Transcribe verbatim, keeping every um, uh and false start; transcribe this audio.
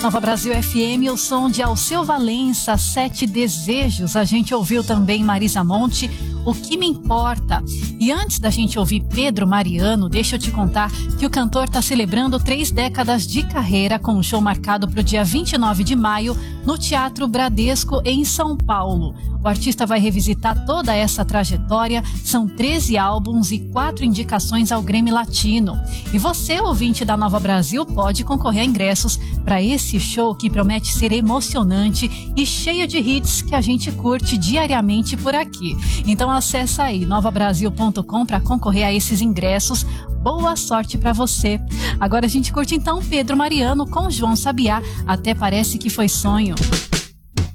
Nova Brasil F M, o som de Alceu Valença, Sete Desejos. A gente ouviu também Marisa Monte, O Que Me Importa. E antes da gente ouvir Pedro Mariano, deixa eu te contar que o cantor está celebrando três décadas de carreira com um show marcado para o dia vinte e nove de maio no Teatro Bradesco, em São Paulo. O artista vai revisitar toda essa trajetória, são treze álbuns e quatro indicações ao Grammy Latino. E você, ouvinte da Nova Brasil, pode concorrer a ingressos para esse show que promete ser emocionante e cheio de hits que a gente curte diariamente por aqui. Então acessa aí nova brasil ponto com para concorrer a esses ingressos. Boa sorte para você. Agora a gente curte então Pedro Mariano com João Sabiá, Até Parece Que Foi Sonho.